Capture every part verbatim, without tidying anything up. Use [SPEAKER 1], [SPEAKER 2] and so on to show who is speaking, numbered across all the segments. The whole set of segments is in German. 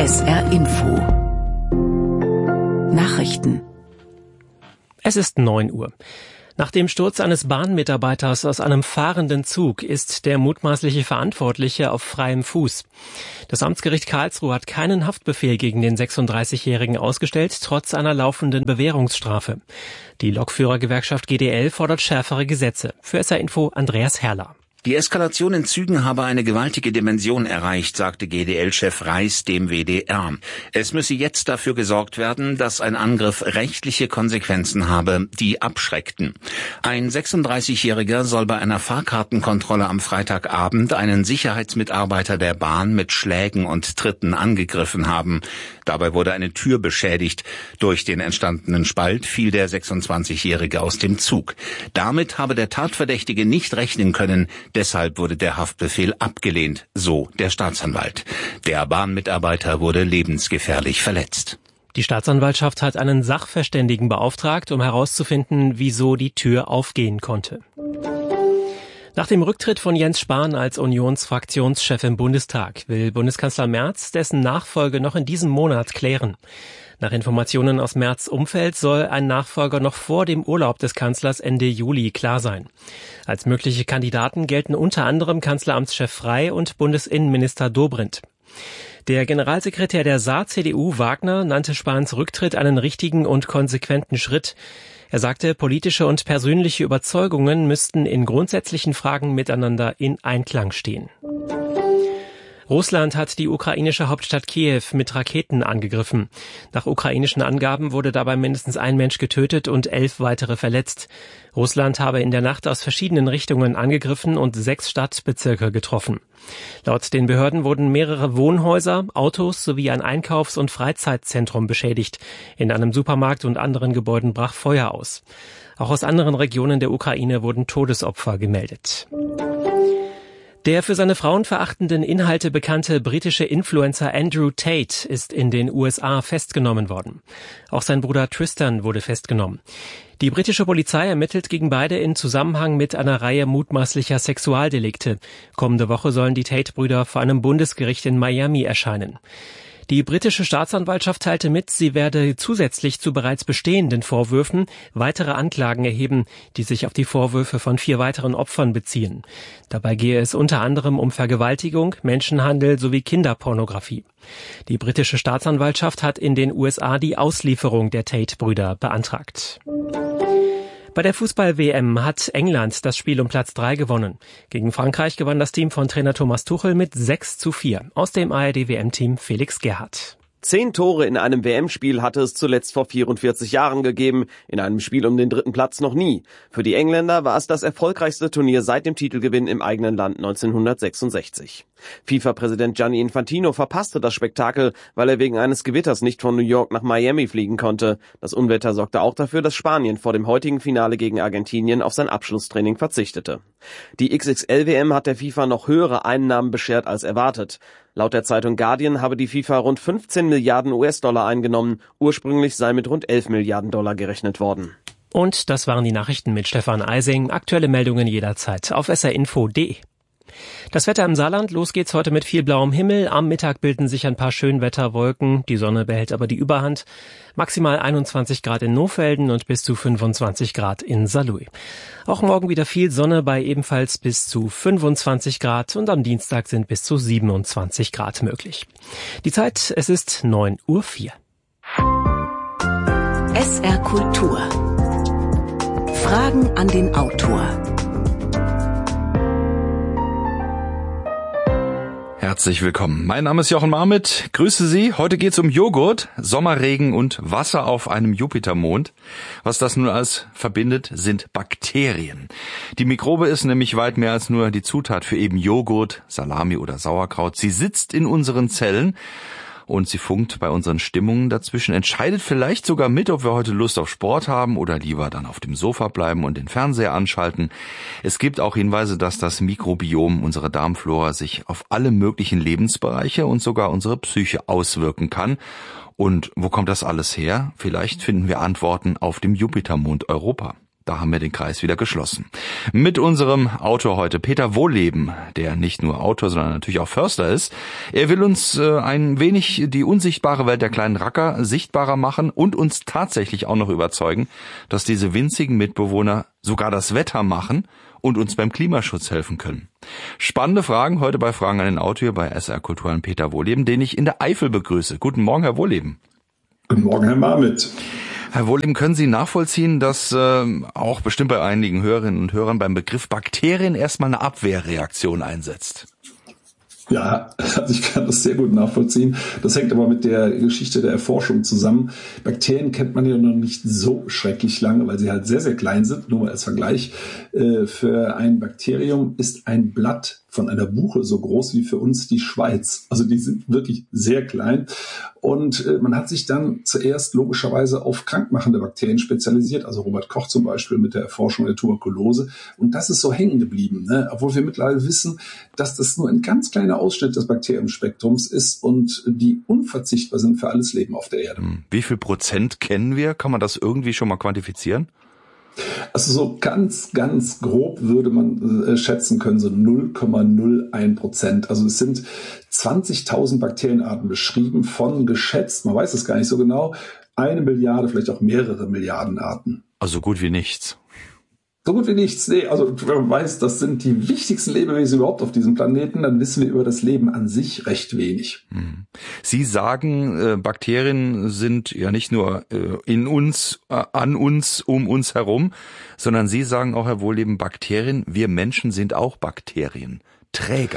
[SPEAKER 1] S R Info. Nachrichten.
[SPEAKER 2] Es ist neun Uhr. Nach dem Sturz eines Bahnmitarbeiters aus einem fahrenden Zug ist der mutmaßliche Verantwortliche auf freiem Fuß. Das Amtsgericht Karlsruhe hat keinen Haftbefehl gegen den sechsunddreißigjährigen ausgestellt, trotz einer laufenden Bewährungsstrafe. Die Lokführergewerkschaft G D L fordert schärfere Gesetze. Für S R Info Andreas Herrler.
[SPEAKER 3] Die Eskalation in Zügen habe eine gewaltige Dimension erreicht, sagte G D L-Chef Reis dem W D R. Es müsse jetzt dafür gesorgt werden, dass ein Angriff rechtliche Konsequenzen habe, die abschreckten. Ein sechsunddreißigjähriger soll bei einer Fahrkartenkontrolle am Freitagabend einen Sicherheitsmitarbeiter der Bahn mit Schlägen und Tritten angegriffen haben. Dabei wurde eine Tür beschädigt. Durch den entstandenen Spalt fiel der sechsundzwanzigjährige aus dem Zug. Damit habe der Tatverdächtige nicht rechnen können. Deshalb wurde der Haftbefehl abgelehnt, so der Staatsanwalt. Der Bahnmitarbeiter wurde lebensgefährlich verletzt.
[SPEAKER 2] Die Staatsanwaltschaft hat einen Sachverständigen beauftragt, um herauszufinden, wieso die Tür aufgehen konnte. Nach dem Rücktritt von Jens Spahn als Unionsfraktionschef im Bundestag will Bundeskanzler Merz dessen Nachfolge noch in diesem Monat klären. Nach Informationen aus Merz' Umfeld soll ein Nachfolger noch vor dem Urlaub des Kanzlers Ende Juli klar sein. Als mögliche Kandidaten gelten unter anderem Kanzleramtschef Frey und Bundesinnenminister Dobrindt. Der Generalsekretär der Saar-C D U, Wagner, nannte Spahns Rücktritt einen richtigen und konsequenten Schritt. Er sagte, politische und persönliche Überzeugungen müssten in grundsätzlichen Fragen miteinander in Einklang stehen. Russland hat die ukrainische Hauptstadt Kiew mit Raketen angegriffen. Nach ukrainischen Angaben wurde dabei mindestens ein Mensch getötet und elf weitere verletzt. Russland habe in der Nacht aus verschiedenen Richtungen angegriffen und sechs Stadtbezirke getroffen. Laut den Behörden wurden mehrere Wohnhäuser, Autos sowie ein Einkaufs- und Freizeitzentrum beschädigt. In einem Supermarkt und anderen Gebäuden brach Feuer aus. Auch aus anderen Regionen der Ukraine wurden Todesopfer gemeldet. Der für seine frauenverachtenden Inhalte bekannte britische Influencer Andrew Tate ist in den U S A festgenommen worden. Auch sein Bruder Tristan wurde festgenommen. Die britische Polizei ermittelt gegen beide in Zusammenhang mit einer Reihe mutmaßlicher Sexualdelikte. Kommende Woche sollen die Tate-Brüder vor einem Bundesgericht in Miami erscheinen. Die britische Staatsanwaltschaft teilte mit, sie werde zusätzlich zu bereits bestehenden Vorwürfen weitere Anklagen erheben, die sich auf die Vorwürfe von vier weiteren Opfern beziehen. Dabei gehe es unter anderem um Vergewaltigung, Menschenhandel sowie Kinderpornografie. Die britische Staatsanwaltschaft hat in den U S A die Auslieferung der Tate-Brüder beantragt. Bei der Fußball-W M hat England das Spiel um Platz drei gewonnen. Gegen Frankreich gewann das Team von Trainer Thomas Tuchel mit sechs zu vier. Aus dem A R D-W M-Team Felix Gerhardt.
[SPEAKER 4] Zehn Tore in einem W M-Spiel hatte es zuletzt vor vierundvierzig Jahren gegeben, in einem Spiel um den dritten Platz noch nie. Für die Engländer war es das erfolgreichste Turnier seit dem Titelgewinn im eigenen Land neunzehnhundertsechsundsechzig. FIFA-Präsident Gianni Infantino verpasste das Spektakel, weil er wegen eines Gewitters nicht von New York nach Miami fliegen konnte. Das Unwetter sorgte auch dafür, dass Spanien vor dem heutigen Finale gegen Argentinien auf sein Abschlusstraining verzichtete. Die X X L-W M hat der FIFA noch höhere Einnahmen beschert als erwartet. Laut der Zeitung Guardian habe die FIFA rund fünfzehn Milliarden U S-Dollar eingenommen. Ursprünglich sei mit rund elf Milliarden Dollar gerechnet worden.
[SPEAKER 2] Und das waren die Nachrichten mit Stefan Eising. Aktuelle Meldungen jederzeit auf s r info punkt d e. Das Wetter im Saarland, los geht's heute mit viel blauem Himmel. Am Mittag bilden sich ein paar Schönwetterwolken. Die Sonne behält aber die Überhand. Maximal einundzwanzig Grad in Nohfelden und bis zu fünfundzwanzig Grad in Saarlouis. Auch morgen wieder viel Sonne bei ebenfalls bis zu fünfundzwanzig Grad und am Dienstag sind bis zu siebenundzwanzig Grad möglich. Die Zeit, es ist neun Uhr vier.
[SPEAKER 1] S R Kultur. Fragen an den Autor.
[SPEAKER 5] Herzlich willkommen. Mein Name ist Jochen Marmit. Grüße Sie. Heute geht's um Joghurt, Sommerregen und Wasser auf einem Jupitermond. Was das nun alles verbindet, sind Bakterien. Die Mikrobe ist nämlich weit mehr als nur die Zutat für eben Joghurt, Salami oder Sauerkraut. Sie sitzt in unseren Zellen und sie funkt bei unseren Stimmungen dazwischen, entscheidet vielleicht sogar mit, ob wir heute Lust auf Sport haben oder lieber dann auf dem Sofa bleiben und den Fernseher anschalten. Es gibt auch Hinweise, dass das Mikrobiom, unsere Darmflora, sich auf alle möglichen Lebensbereiche und sogar unsere Psyche auswirken kann. Und wo kommt das alles her? Vielleicht finden wir Antworten auf dem Jupitermond Europa. Da haben wir den Kreis wieder geschlossen. Mit unserem Autor heute, Peter Wohlleben, der nicht nur Autor, sondern natürlich auch Förster ist. Er will uns äh, ein wenig die unsichtbare Welt der kleinen Racker sichtbarer machen und uns tatsächlich auch noch überzeugen, dass diese winzigen Mitbewohner sogar das Wetter machen und uns beim Klimaschutz helfen können. Spannende Fragen heute bei Fragen an den Autor bei S R Kultur an Peter Wohlleben, den ich in der Eifel begrüße. Guten Morgen, Herr Wohlleben.
[SPEAKER 6] Guten Morgen, Herr Marmit.
[SPEAKER 5] Herr Wohlleben, können Sie nachvollziehen, dass äh, auch bestimmt bei einigen Hörerinnen und Hörern beim Begriff Bakterien erstmal eine Abwehrreaktion einsetzt?
[SPEAKER 6] Ja, also ich kann das sehr gut nachvollziehen. Das hängt aber mit der Geschichte der Erforschung zusammen. Bakterien kennt man ja noch nicht so schrecklich lange, weil sie halt sehr, sehr klein sind. Nur mal als Vergleich. Für ein Bakterium ist ein Blatt von einer Buche so groß wie für uns die Schweiz. Also die sind wirklich sehr klein. Und äh, man hat sich dann zuerst logischerweise auf krankmachende Bakterien spezialisiert. Also Robert Koch zum Beispiel mit der Erforschung der Tuberkulose. Und das ist so hängen geblieben, ne? Obwohl wir mittlerweile wissen, dass das nur ein ganz kleiner Ausschnitt des Bakterienspektrums ist und die unverzichtbar sind für alles Leben auf der Erde.
[SPEAKER 5] Wie viel Prozent kennen wir? Kann man das irgendwie schon mal quantifizieren?
[SPEAKER 6] Also so ganz, ganz grob würde man äh, schätzen können, so null Komma null eins Prozent. Also es sind zwanzigtausend Bakterienarten beschrieben von geschätzt, man weiß es gar nicht so genau, eine Milliarde, vielleicht auch mehrere Milliarden Arten.
[SPEAKER 5] Also gut wie nichts.
[SPEAKER 6] So gut wie nichts. Nee, also wenn man weiß, das sind die wichtigsten Lebewesen überhaupt auf diesem Planeten, dann wissen wir über das Leben an sich recht wenig.
[SPEAKER 5] Sie sagen, äh, Bakterien sind ja nicht nur äh, in uns, äh, an uns, um uns herum, sondern Sie sagen auch, Herr Wohlleben, Bakterien, wir Menschen sind auch Bakterien, Träger.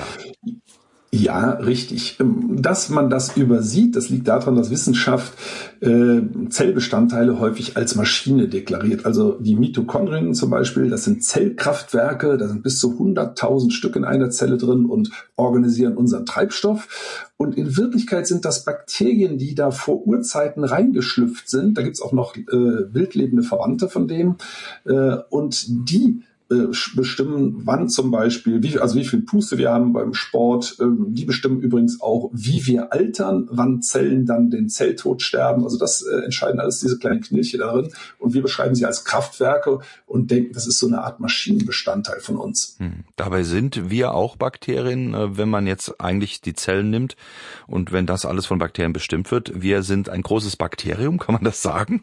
[SPEAKER 6] Ja, richtig. Dass man das übersieht, das liegt daran, dass Wissenschaft äh, Zellbestandteile häufig als Maschine deklariert. Also die Mitochondrien zum Beispiel, das sind Zellkraftwerke, da sind bis zu hunderttausend Stück in einer Zelle drin und organisieren unseren Treibstoff. Und in Wirklichkeit sind das Bakterien, die da vor Urzeiten reingeschlüpft sind. Da gibt's auch noch äh, wildlebende Verwandte von denen. Äh, und die bestimmen, wann zum Beispiel, wie, also wie viel Puste wir haben beim Sport. Die bestimmen übrigens auch, wie wir altern, wann Zellen dann den Zelltod sterben. Also das äh, entscheiden alles diese kleinen Knilche darin. Und wir beschreiben sie als Kraftwerke und denken, das ist so eine Art Maschinenbestandteil von uns.
[SPEAKER 5] Hm. Dabei sind wir auch Bakterien, wenn man jetzt eigentlich die Zellen nimmt und wenn das alles von Bakterien bestimmt wird. Wir sind ein großes Bakterium, kann man das sagen?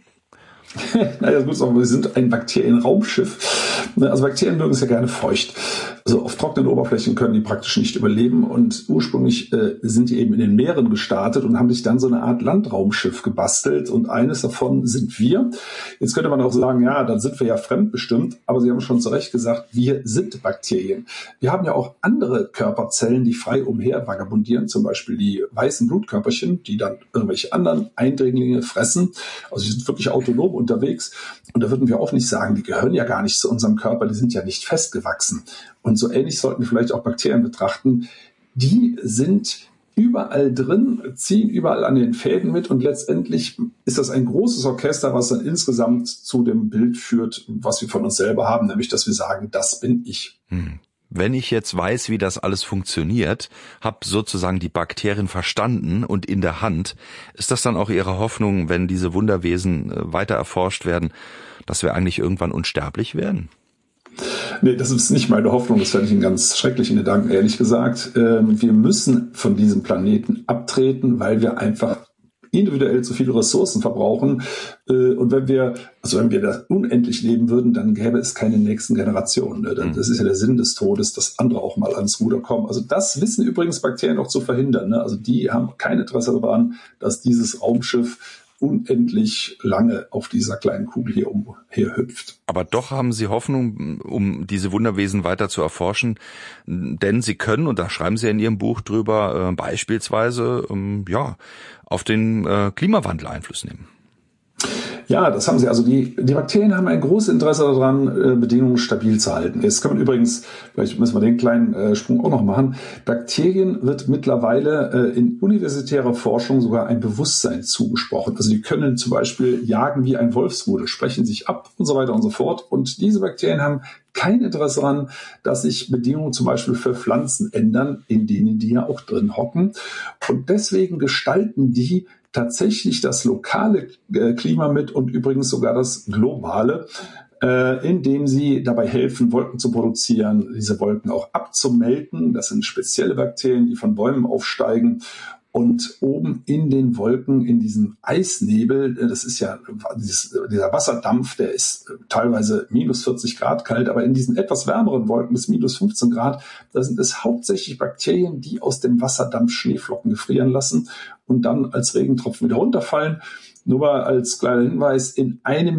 [SPEAKER 6] Naja, gut, aber wir sind ein Bakterienraumschiff. Also Bakterien mögen es ja gerne feucht. Also auf trockenen Oberflächen können die praktisch nicht überleben und ursprünglich äh, sind die eben in den Meeren gestartet und haben sich dann so eine Art Landraumschiff gebastelt und eines davon sind wir. Jetzt könnte man auch sagen, ja, dann sind wir ja fremdbestimmt, aber Sie haben schon zu Recht gesagt, wir sind Bakterien. Wir haben ja auch andere Körperzellen, die frei umher vagabundieren, zum Beispiel die weißen Blutkörperchen, die dann irgendwelche anderen Eindringlinge fressen. Also die sind wirklich autonom unterwegs und da würden wir auch nicht sagen, die gehören ja gar nicht zu unserem Körper, die sind ja nicht festgewachsen. Und so ähnlich sollten wir vielleicht auch Bakterien betrachten. Die sind überall drin, ziehen überall an den Fäden mit und letztendlich ist das ein großes Orchester, was dann insgesamt zu dem Bild führt, was wir von uns selber haben, nämlich dass wir sagen, das bin ich.
[SPEAKER 5] Hm. Wenn ich jetzt weiß, wie das alles funktioniert, habe sozusagen die Bakterien verstanden und in der Hand, ist das dann auch Ihre Hoffnung, wenn diese Wunderwesen weiter erforscht werden, dass wir eigentlich irgendwann unsterblich werden?
[SPEAKER 6] Nee, das ist nicht meine Hoffnung. Das fände ich einen ganz schrecklichen Gedanken, ehrlich gesagt. Wir müssen von diesem Planeten abtreten, weil wir einfach individuell zu viele Ressourcen verbrauchen. Und wenn wir, also wenn wir da unendlich leben würden, dann gäbe es keine nächsten Generationen. Das ist ja der Sinn des Todes, dass andere auch mal ans Ruder kommen. Also das wissen übrigens Bakterien auch zu verhindern. Also die haben kein Interesse daran, dass dieses Raumschiff unendlich lange auf dieser kleinen Kugel hier umher hüpft.
[SPEAKER 5] Aber doch haben Sie Hoffnung, um diese Wunderwesen weiter zu erforschen, denn Sie können, und da schreiben Sie in Ihrem Buch drüber, äh, beispielsweise ähm, ja auf den äh, Klimawandel Einfluss nehmen.
[SPEAKER 6] Ja, das haben sie. Also die, die Bakterien haben ein großes Interesse daran, Bedingungen stabil zu halten. Jetzt kann man übrigens, vielleicht müssen wir den kleinen äh, Sprung auch noch machen, Bakterien wird mittlerweile äh, in universitärer Forschung sogar ein Bewusstsein zugesprochen. Also die können zum Beispiel jagen wie ein Wolfsrudel, sprechen sich ab und so weiter und so fort. Und diese Bakterien haben kein Interesse daran, dass sich Bedingungen zum Beispiel für Pflanzen ändern, in denen die ja auch drin hocken. Und deswegen gestalten die tatsächlich das lokale Klima mit und übrigens sogar das globale. äh, indem sie dabei helfen, Wolken zu produzieren, diese Wolken auch abzumelden. Das sind spezielle Bakterien, die von Bäumen aufsteigen. Und oben in den Wolken, in diesem Eisnebel, das ist ja dieses, dieser Wasserdampf, der ist teilweise minus vierzig Grad kalt, aber in diesen etwas wärmeren Wolken bis minus fünfzehn Grad, da sind es hauptsächlich Bakterien, die aus dem Wasserdampf Schneeflocken gefrieren lassen und dann als Regentropfen wieder runterfallen. Nur mal als kleiner Hinweis, in einem